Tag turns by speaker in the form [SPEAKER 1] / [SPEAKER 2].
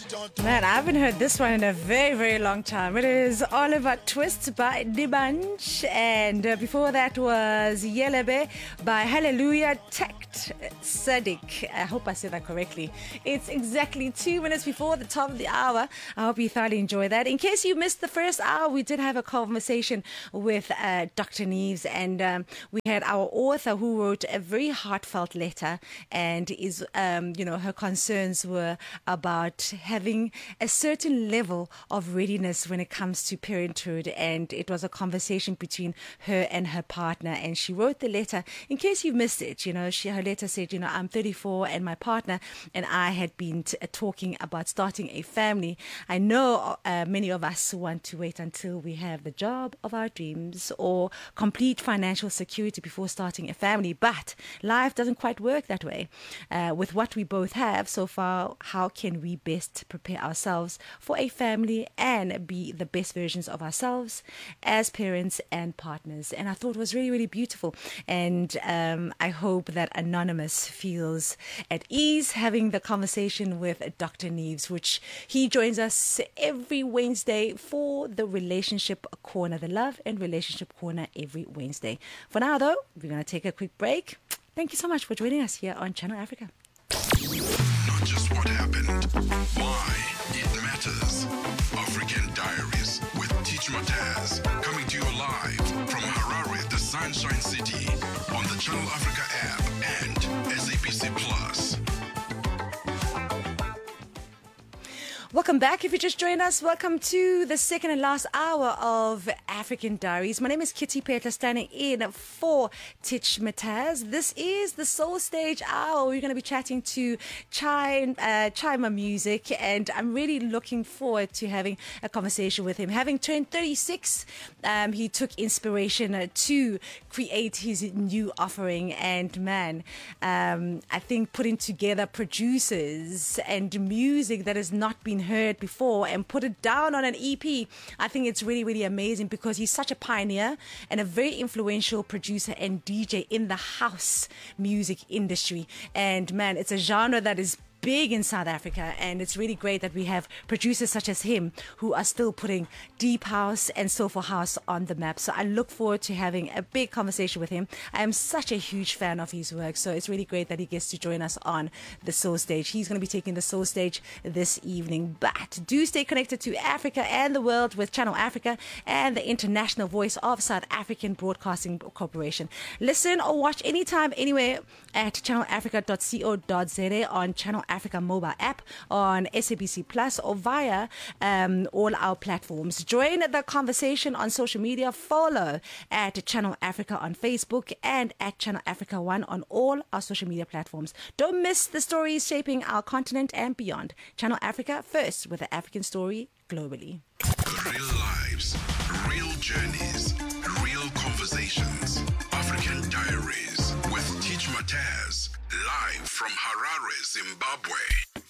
[SPEAKER 1] Man, I haven't heard this one in a very, very long time. It is Oliver Twist by Dibanj, and before that was Yelebe by Hallelujah Tect Sadiq. I hope I said that correctly. It's exactly 2 minutes before the top of the hour. I hope you thoroughly enjoy that. In case you missed the first hour, we did have a conversation with Dr. Neves, and we had our author who wrote a very heartfelt letter, and is, her concerns were about having a certain level of readiness when it comes to parenthood, and it was a conversation between her and her partner. And she wrote the letter. In case you missed it, her letter said, I'm 34 and my partner and I had been talking about starting a family. I know many of us want to wait until we have the job of our dreams or complete financial security before starting a family, but life doesn't quite work that way. With what we both have so far, how can we best prepare ourselves for a family and be the best versions of ourselves as parents and partners? And I thought it was really, really beautiful. And I hope that Anonymous feels at ease having the conversation with Dr. Neves, which he joins us every Wednesday for the Relationship Corner, the Love and Relationship Corner every Wednesday. For now, though, we're going to take a quick break. Thank you so much for joining us here on Channel Africa.
[SPEAKER 2] Not just what happened, why it matters. African Diaries with Teach Mataz, coming to you live from Harare, the Sunshine City, on the Channel Africa app and SABC Plus.
[SPEAKER 1] Welcome back. If you just joined us, welcome to the second and last hour of African Diaries. My name is Kitty Peter, standing in for Teach Mataz. This is the Soul Stage hour. We're going to be chatting to Chima Music, and I'm really looking forward to having a conversation with him. Having turned 36, he took inspiration to create his new offering, and man, I think putting together producers and music that has not been heard before and put it down on an EP. I think it's really, really amazing because he's such a pioneer and a very influential producer and DJ in the house music industry. And man, it's a genre that is big in South Africa, and it's really great that we have producers such as him who are still putting deep house and soulful house on the map. So I look forward to having a big conversation with him. I am such a huge fan of his work, so it's really great that he gets to join us on the Soul Stage. He's going to be taking the Soul Stage this evening, but do stay connected to Africa and the world with Channel Africa and the international voice of South African Broadcasting Corporation. Listen or watch anytime, anywhere at channelafrica.co.za, on Channel Africa mobile app, on SABC Plus, or via all our platforms. Join the conversation on social media. Follow at Channel Africa on Facebook and at Channel Africa 1 on all our social media platforms. Don't miss the stories shaping our continent and beyond. Channel Africa, first with the African story globally.
[SPEAKER 2] Real lives, real journeys, real conversations. African Diaries with Teach Mataz, live from Harare, Zimbabwe.